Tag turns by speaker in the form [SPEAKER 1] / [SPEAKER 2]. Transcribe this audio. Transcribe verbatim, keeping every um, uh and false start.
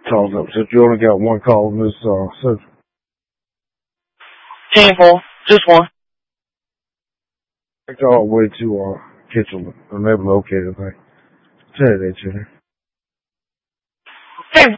[SPEAKER 1] calls up. Since you only got one call on this uh, central.
[SPEAKER 2] ten four, just one.
[SPEAKER 1] It's all the way to uh, Kitchener. I'm able to locate the thing. Tell you that, Jenny.